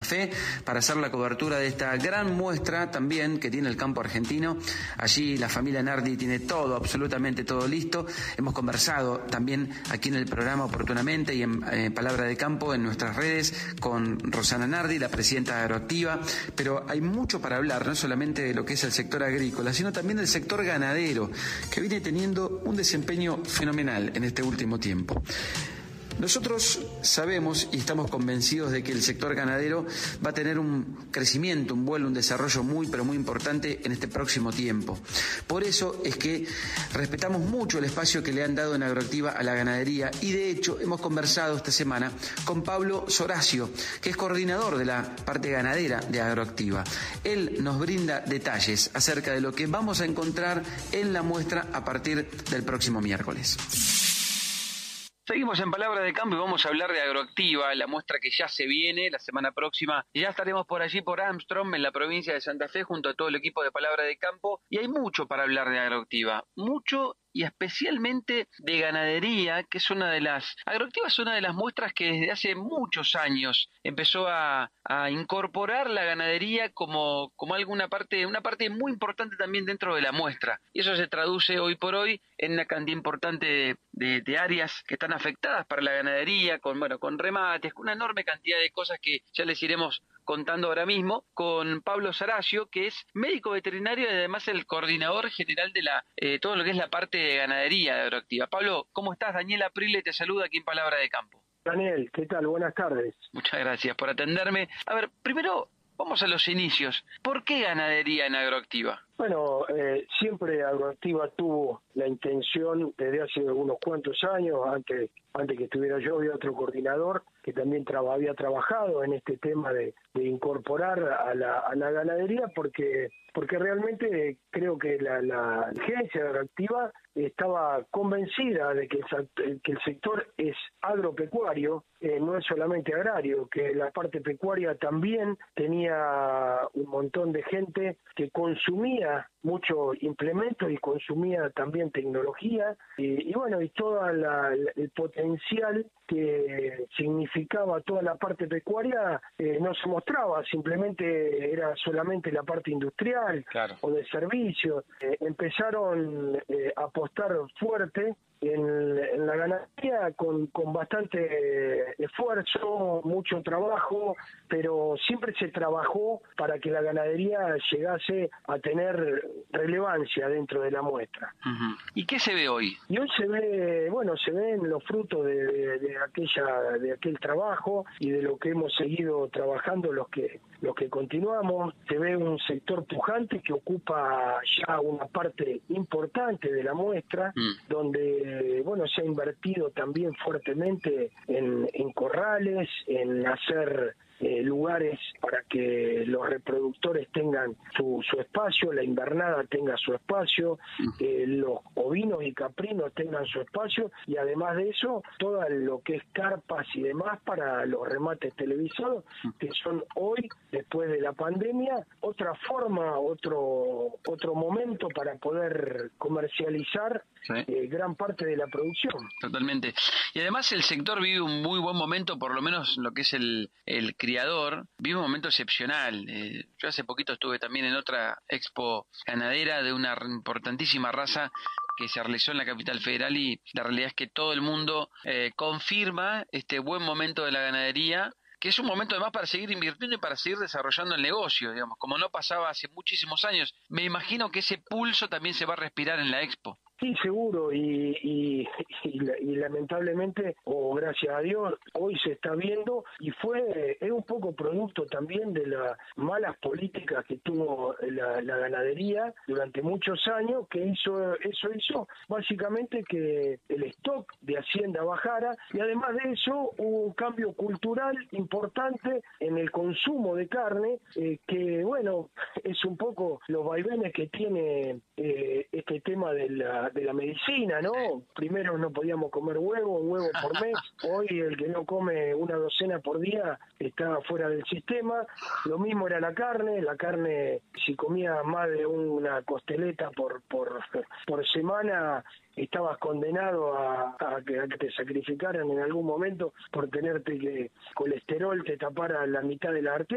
Fe para hacer la cobertura de esta gran muestra también que tiene el campo argentino. Allí la familia Nardi tiene todo, absolutamente todo listo. Hemos conversado también aquí en el programa oportunamente y en Palabra de Campo, en nuestras redes, con Rosana Nardi, la presidenta de Agroactiva, pero hay mucho para hablar, no solamente de lo que es el sector agrícola, sino también del sector ganadero, que viene teniendo un desempeño fenomenal en este último tiempo. Nosotros sabemos y estamos convencidos de que el sector ganadero va a tener un crecimiento, un vuelo, un desarrollo muy, pero muy importante en este próximo tiempo. Por eso es que respetamos mucho el espacio que le han dado en Agroactiva a la ganadería y de hecho hemos conversado esta semana con Pablo Soracio, que es coordinador de la parte ganadera de Agroactiva. Él nos brinda detalles acerca de lo que vamos a encontrar en la muestra a partir del próximo miércoles. Seguimos en Palabra de Campo y vamos a hablar de Agroactiva, la muestra que ya se viene la semana próxima. Ya estaremos por allí, por Armstrong, en la provincia de Santa Fe, junto a todo el equipo de Palabra de Campo. Y hay mucho para hablar de Agroactiva, mucho y especialmente de ganadería, que es una de las... Agroactiva es una de las muestras que desde hace muchos años empezó a incorporar la ganadería como una parte muy importante también dentro de la muestra. Y eso se traduce hoy por hoy en una cantidad importante de áreas que están afectadas para la ganadería, con remates, con una enorme cantidad de cosas que ya les iremos contando ahora mismo, con Pablo Soracio, que es médico veterinario y además el coordinador general de todo lo que es la parte de ganadería de Agroactiva. Pablo, ¿cómo estás? Daniel Aprile te saluda aquí en Palabra de Campo. Daniel, ¿qué tal? Buenas tardes. Muchas gracias por atenderme. A ver, primero vamos a los inicios. ¿Por qué ganadería en Agroactiva? Bueno, siempre Agroactiva tuvo la intención desde hace unos cuantos años, antes que estuviera yo, había otro coordinador que también había trabajado en este tema de incorporar a la ganadería porque realmente creo que la agencia de Agroactiva estaba convencida de que el sector es agropecuario, no es solamente agrario, que la parte pecuaria también tenía un montón de gente que consumía mucho implemento y consumía también tecnología y todo el potencial que significaba toda la parte pecuaria no se mostraba, simplemente era solamente la parte industrial. Claro. O de servicios. Empezaron a apostar fuerte en la ganadería con bastante esfuerzo, mucho trabajo, pero siempre se trabajó para que la ganadería llegase a tener relevancia dentro de la muestra. Uh-huh. ¿Y qué se ve hoy? Y hoy se ven los frutos de aquel trabajo y de lo que hemos seguido trabajando los que continuamos. Se ve un sector pujante que ocupa ya una parte importante de la muestra, donde se ha invertido también fuertemente en corrales, en hacer lugares para que los reproductores tengan su espacio, la invernada tenga su espacio, los ovinos y caprinos tengan su espacio, y además de eso, todo lo que es carpas y demás para los remates televisados, que son hoy, después de la pandemia, otra forma, otro momento para poder comercializar gran parte de la producción. Totalmente. Y además el sector vive un muy buen momento, por lo menos lo que es el criador, vive un momento excepcional. Yo hace poquito estuve también en otra expo ganadera de una importantísima raza que se realizó en la capital federal y la realidad es que todo el mundo confirma este buen momento de la ganadería, que es un momento además para seguir invirtiendo y para seguir desarrollando el negocio, digamos, como no pasaba hace muchísimos años. Me imagino que ese pulso también se va a respirar en la expo. Sí, seguro, y lamentablemente, o gracias a Dios, hoy se está viendo, y es un poco producto también de las malas políticas que tuvo la ganadería durante muchos años, que eso hizo básicamente que el stock de Hacienda bajara, y además de eso hubo un cambio cultural importante en el consumo de carne, que es un poco los vaivenes que tiene este tema de la medicina, ¿no? Primero no podíamos comer un huevo por mes, hoy el que no come una docena por día está fuera del sistema. Lo mismo era la carne, si comía más de una costeleta por semana, estabas condenado a que te sacrificaran en algún momento por tenerte que colesterol te tapara la mitad de la arteria.